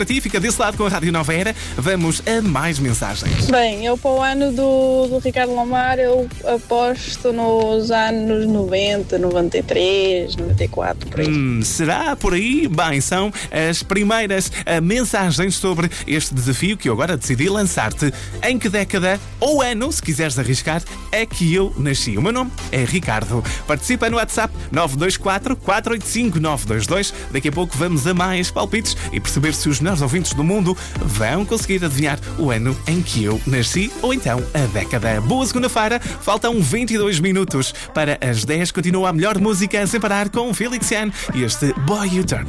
Para ti, fica desse lado com a Rádio Nova Era. Vamos a mais mensagens. Bem, eu para o ano do Ricardo Lomar, eu aposto nos anos 90, 93, 94, por aí. Será por aí? Bem, são as primeiras mensagens sobre este desafio que eu agora decidi lançar-te. Em que década ou ano, se quiseres arriscar, é que eu nasci? O meu nome é Ricardo. Participa no WhatsApp 924 485 922. Daqui a pouco vamos a mais palpites e perceber se os melhores ouvintes do mundo vão conseguir adivinhar o ano em que eu nasci ou então a década. Boa segunda-feira, faltam 22 minutos para as 10. Continua a melhor música sem parar com o Felix Jan e este Boy You Turn.